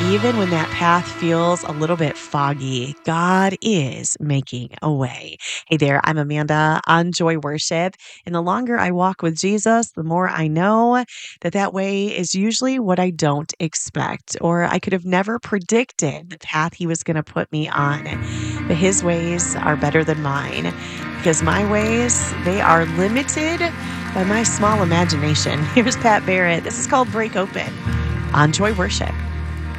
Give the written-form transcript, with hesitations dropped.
Even when that path feels a little bit foggy, God is making a way. Hey there, I'm Amanda on Joy Worship. And the longer I walk with Jesus, the more I know that that way is usually what I don't expect, or I could have never predicted the path he was going to put me on. But his ways are better than mine because my ways, they are limited by my small imagination. Here's Pat Barrett. This is called Break Open on Joy Worship.